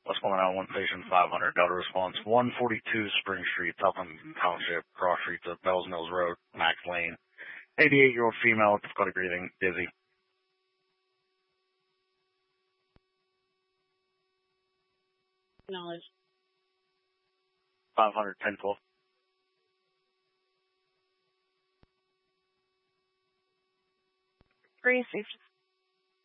What's going on? One station 500. Delta response 142 Spring Street, Southland Township, cross streets of Bells Mills Road, Max Lane. 88-year-old female with difficulty breathing, dizzy. Knowledge. 500, 1012. Free, safe to